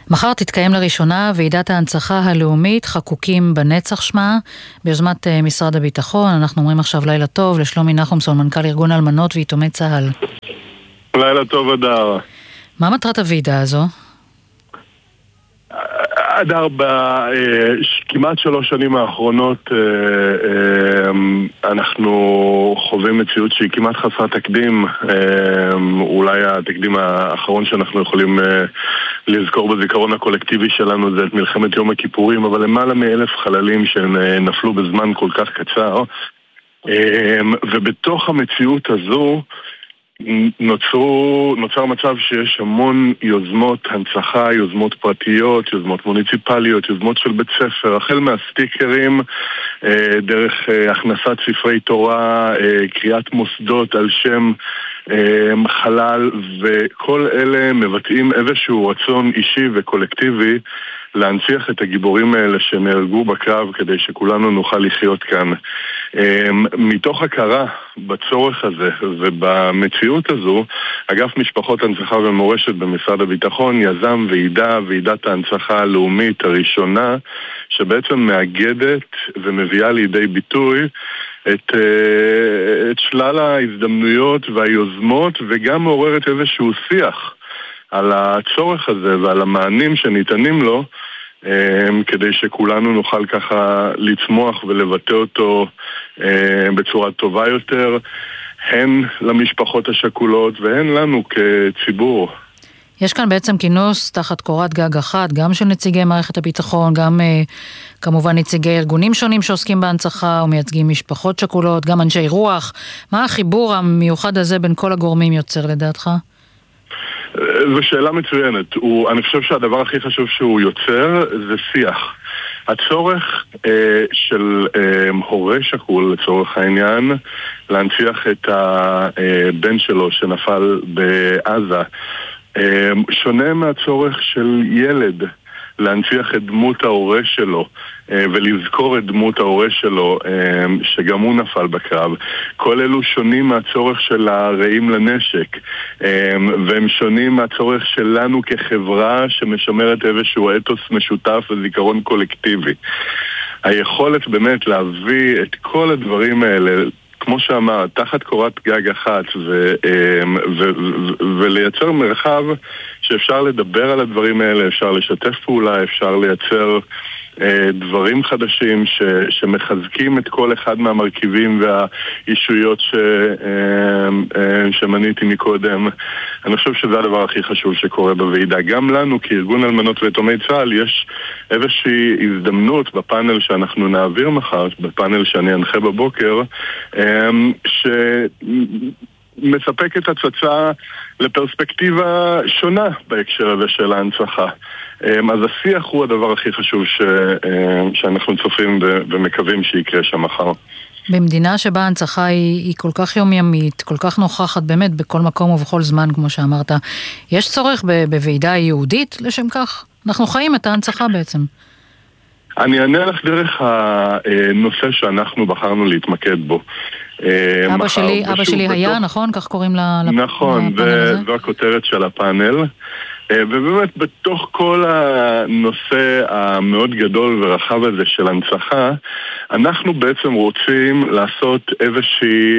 מחר תתקיים לראשונה ועידת ההנצחה הלאומית חקוקים בנצח שמה, ביוזמת משרד הביטחון. אנחנו אומרים עכשיו לילה טוב לשלומי נחומסון, מנכ"ל ארגון אלמנות ויתומי צה"ל. לילה טוב, אדר. מה מטרת הוועידה הזו? אדר, כמעט 3 שנים האחרונות אנחנו חווים מציאות שהיא כמעט חסרת תקדים. אולי התקדים האחרון שאנחנו יכולים לזכור בזיכרון הקולקטיבי שלנו זה את מלחמת יום הכיפורים, אבל למעלה מ1,000 חללים שנפלו בזמן כל כך קצר, ובתוך המציאות הזו נוצר מצב שיש המון יוזמות הנצחה, יוזמות פרטיות, יוזמות מוניציפליות, יוזמות של בית ספר, החל מהסטיקרים, דרך הכנסת ספרי תורה, קריאת מוסדות על שם חלל, וכל אלה מבטאים איזשהו רצון אישי וקולקטיבי להנציח את הגיבורים האלה שנהרגו בקרב כדי שכולנו נוכל לחיות כאן. מתוך הכרה בצורך הזה ובמציאות הזו, אגף משפחות הנצחה ומורשת במשרד הביטחון יזם ועידת ההנצחה הלאומית הראשונה, שבעצם מאגדת ומביאה לידי ביטוי את שלל ההזדמנויות והיוזמות, וגם מעוררת איזשהו שיח על הצורך הזה ועל המענים שניתנים לו, כדי שכולנו נוכל ככה לצמוח ולבטא אותו בצורה טובה יותר, הן למשפחות השכולות והן לנו כציבור. יש כאן בעצם כינוס תחת קורת גג אחת, גם של נציגי מערכת הביטחון, גם כמובן נציגי ארגונים שונים שעוסקים בהנצחה ומייצגים משפחות שכולות, גם אנשי רוח. מה החיבור המיוחד הזה בין כל הגורמים יוצר לדעתך? זו שאלה מצוינת. אני חושב שהדבר הכי חשוב שהוא יוצר זה שיח. הצורך של הורה שכול לצורך העניין להנציח את הבן שלו שנפל בעזה שונה מהצורך של ילד להנציח את דמות ההורה שלו ולזכור את דמות ההורה שלו שגם הוא נפל בקרב. כל אלו שונים מהצורך של הרעים לנשק, והם שונים מהצורך שלנו כחברה שמשמרת איזשהו אתוס משותף וזיכרון קולקטיבי. היכולת באמת להביא את כל הדברים האלה, כמו שאמר, תחת קורת גג אחת ולייצר מרחב שאפשר לדבר על הדברים האלה, אפשר לשתף פעולה, אפשר לייצר דברים חדשים שמחזקים את כל אחד מהמרכיבים והאישויות שמניתי מקודם. אני חושב שזה הדבר הכי חשוב שקורה בוועידה. גם לנו כארגון אלמנות ויתומי צה"ל יש איזושהי הזדמנות בפאנל שאנחנו נעביר מחר, בפאנל שאני אנחה בבוקר, מספקת הצצה לפרספקטיבה שונה בהקשר הזה של ההנצחה. אז השיח הוא הדבר הכי חשוב שאנחנו צופים ומקווים שיקרה שם מחר. במדינה שבה ההנצחה היא כל כך יומיומית, כל כך נוכחת באמת בכל מקום ובכל זמן, כמו שאמרת, יש צורך בוועידה יהודית לשם כך? אנחנו חיים את ההנצחה בעצם. אני אענה לך דרך הנושא שאנחנו בחרנו להתמקד בו. אבא שלי היה, נכון? כך קוראים נכון, זו הכותרת של הפאנל. ובאמת בתוך כל הנושא המאוד גדול ורחב הזה של הנצחה, אנחנו בעצם רוצים לעשות איזושהי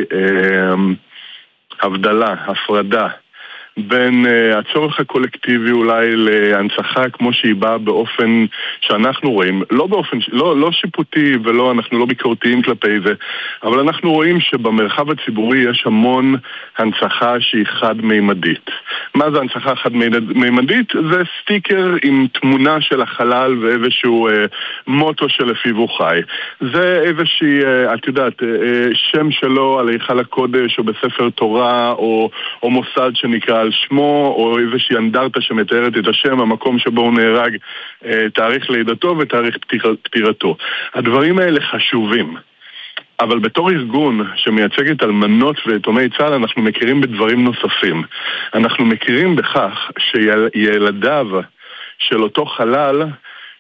הבדלה, הפרדה בין הצורך הקולקטיבי אולי להנצחה כמו שהיא באה באופן שאנחנו רואים, לא שיפוטי ולא, אנחנו לא ביקורתיים כלפי זה, אבל אנחנו רואים שבמרחב הציבורי יש המון הנצחה שהיא חד-מימדית. מה זה הנצחה חד-מימדית? זה סטיקר עם תמונה של החלל ואיזשהו מוטו שלפיו הוא חי. זה איזושהי, את יודעת, שם שלו על היכל הקודש או בספר תורה או מוסד שנקרא על שמו, או איזושהי אנדרטה שמתארת את השם, המקום שבו הוא נהרג, תאריך לידתו ותאריך פטירתו. הדברים האלה חשובים. אבל בתור ארגון שמייצג את אלמנות ויתומי צה"ל, אנחנו מכירים בדברים נוספים. אנחנו מכירים בכך שילדיו של אותו חלל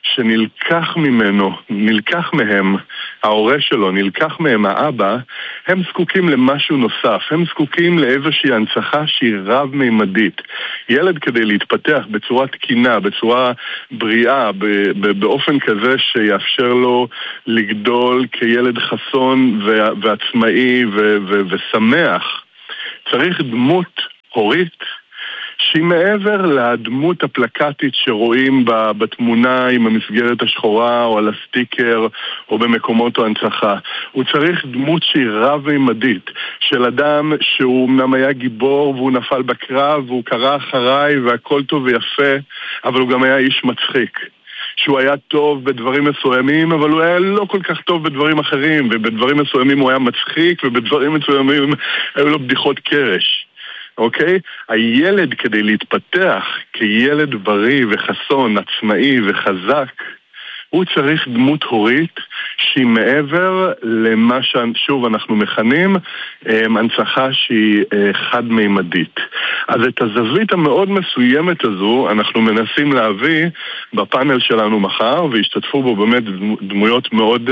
שנלקח ממנו, נלקח מהם, ההורה שלו, נלקח מהם האבא, הם זקוקים למשהו נוסף, הם זקוקים לאיזושהי הנצחה שהיא רב-מימדית. ילד כדי להתפתח בצורה תקינה, בצורה בריאה, באופן כזה שיאפשר לו לגדול כילד חסון ועצמאי ושמח, צריך דמות הורית שהיא מעבר לדמות הפלקטית שרואים בתמונה עם המסגרת השחורה או על הסטיקר או במקומות או הנצחה. הוא צריך דמות שהיא רב-מימדית, של אדם שהוא אמנם היה גיבור והוא נפל בקרב והוא קרא אחריי והכל טוב ויפה, אבל הוא גם היה איש מצחיק. שהוא היה טוב בדברים מסוימים, אבל הוא היה לא כל כך טוב בדברים אחרים, ובדברים מסוימים הוא היה מצחיק, ובדברים מסוימים היו לו בדיחות קרש. אוקיי? הילד כדי להתפתח כילד בריא וחסון, עצמאי וחזק, הוא צריך דמות הורית שהיא מעבר למה ששוב אנחנו מכנים הנצחה שהיא חד-מימדית. אז את הזווית המאוד מסוימת הזו אנחנו מנסים להביא בפאנל שלנו מחר, והשתתפו בו באמת דמויות מאוד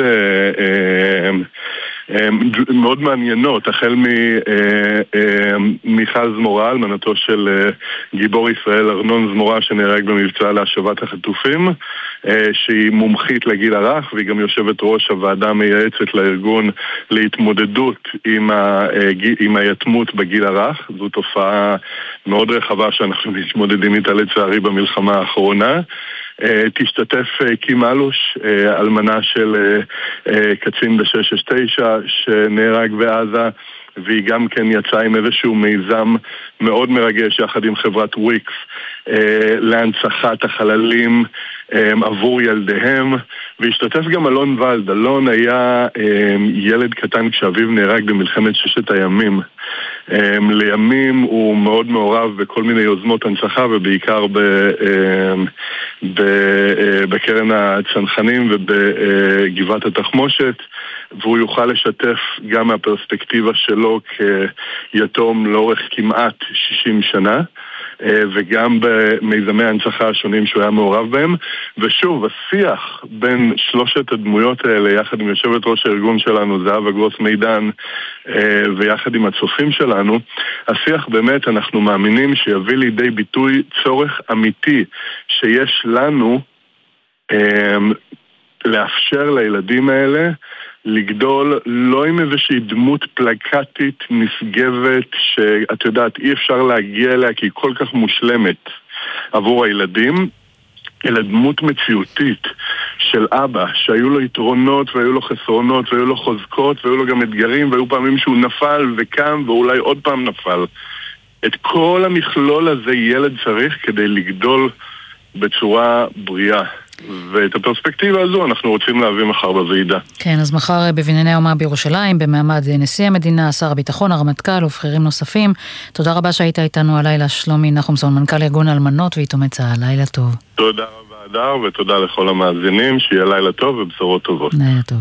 מאוד מעניינות, החל מיכל זמורה, אלמנתו של גיבור ישראל ארנון זמורה שנהרג במבצע להשבת החטופים, שהיא מומחית לגיל הרך והיא גם יושבת ראש הוועדה המייעצת לארגון להתמודדות עם היתמות בגיל הרך. זו תופעה מאוד רחבה שאנחנו מתמודדים איתה לצערי במלחמה האחרונה. תשתתף קים אלוש, אלמנה של קצין ב-669 שנהרג בעזה, והיא גם כן יצאה עם איזשהו מיזם מאוד מרגש יחד עם חברת וויקס להנצחת החללים עבור ילדיהם, והשתתף גם אלון ולד. אלון היה ילד קטן כשאביו נהרג במלחמת ששת הימים. לימים הוא מאוד מעורב בכל מיני יוזמות הנצחה, ובעיקר בקרן הצנחנים ובגבעת התחמושת, והוא יוכל לשתף גם מהפרספקטיבה שלו כיתום לאורך כמעט 60 שנה, וגם במיזמי ההנצחה השונים שהוא היה מעורב בהם. ושוב, השיח בין שלושת הדמויות האלה, יחד עם יושבת ראש הארגון שלנו, זהבה גרוס מידן, ויחד עם הצופים שלנו, השיח באמת אנחנו מאמינים שיביא לידי ביטוי צורך אמיתי שיש לנו לאפשר לילדים האלה לגדול לא עם איזושהי דמות פלקטית נשגבת שאת יודעת אי אפשר להגיע אליה כי היא כל כך מושלמת עבור הילדים, אלא דמות מציאותית של אבא שהיו לו יתרונות והיו לו חסרונות והיו לו חוזקות והיו לו גם אתגרים והיו פעמים שהוא נפל וקם ואולי עוד פעם נפל. את כל המכלול הזה ילד צריך כדי לגדול בצורה בריאה. ואת הפרספקטיבה הזו אנחנו רוצים להביא מחר בוועידה. כן, אז מחר בבנייני האומה בירושלים, במעמד נשיא המדינה, שר הביטחון, הרמטכ"ל ובכירים נוספים. תודה רבה שהיית איתנו הלילה, שלומי נחומסון, מנכ"ל ארגון אלמנות ויתומי צה"ל. לילה טוב. תודה רבה, אדר, ותודה לכל המאזינים, שיהיה לילה טוב ובשורות טובות. לילה טוב.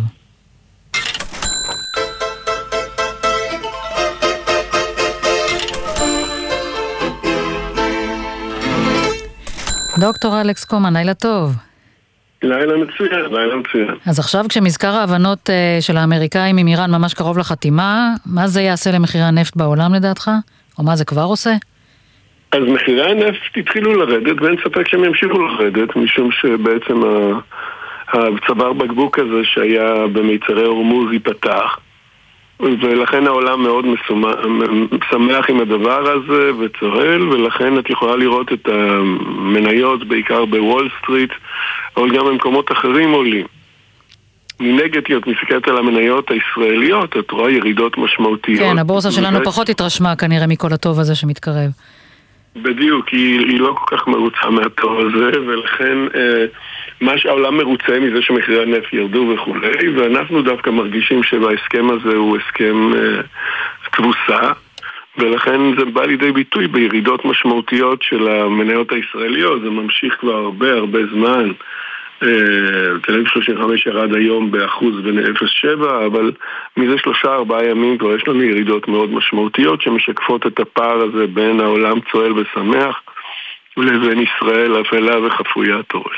דוקטור אלכס קומן, לילה טוב. לילה מצוין, לילה מצוין. אז עכשיו כשמזכר ההבנות של האמריקאים עם איראן ממש קרוב לחתימה, מה זה יעשה למחירי הנפט בעולם לדעתך? או מה זה כבר עושה? אז מחירי הנפט התחילו לרדת, ואין ספק שהם ימשיכו לרדת, משום שבעצם הצוואר בקבוק הזה שהיה במיצרי הורמוז ייפתח, ולכן העולם מאוד שמח עם הדבר הזה וצוהל, ולכן את יכולה לראות את המניות בעיקר בוול סטריט, אבל גם במקומות אחרים עולים. מנגד את מסתכלת על המניות הישראליות, את רואה ירידות משמעותיות. כן, הבורסה שלנו פחות התרשמה כנראה מכל הטוב הזה שמתקרב. בדיוק, היא לא כל כך מרוצה מהטוב הזה, ולכן מה שהעולם מרוצה מזה שמחירי הנפט ירדו וכולי, ואנחנו דווקא מרגישים שבהסכם הזה הוא הסכם תבוסה, ולכן זה בא לידי ביטוי בירידות משמעותיות של המניות הישראליות. זה ממשיך כבר הרבה זמן. תל אביב 35 ירד היום באחוז בין 0.7, אבל מזה 3-4 ימים כבר יש לנו ירידות מאוד משמעותיות שמשקפות את הפער הזה בין העולם צועל ושמח לבין ישראל אפלה וחפוית ראש.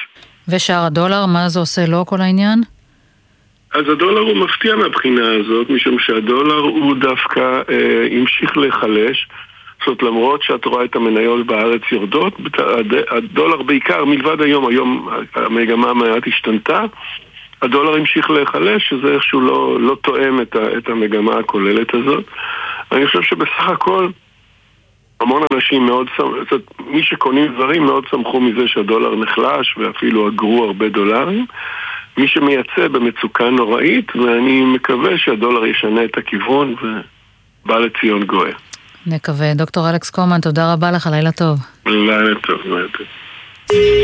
ושאר הדולר, מה זה עושה לו כל העניין? אז הדולר הוא מפתיע מהבחינה הזאת, משום שהדולר הוא דווקא המשיך להיחלש. זאת אומרת, למרות שאת רואה את המניות בארץ יורדות, הדולר בעיקר, מלבד היום המגמה מעט השתנתה, הדולר המשיך להיחלש, שזה איכשהו לא תואם את המגמה הכוללת הזאת. אני חושב שבסך הכל, המון אנשים מאוד, מי שקונים דברים מאוד שמחו מזה שהדולר נחלש, ואפילו אגרו הרבה דולרים. מי שמייצא במצוקה נוראית, ואני מקווה שהדולר ישנה את הכיוון, ובא לציון גואל. נקווה. דוקטור אלכס קומן, תודה רבה לך, לילה טוב. לילה טוב, לילה טוב.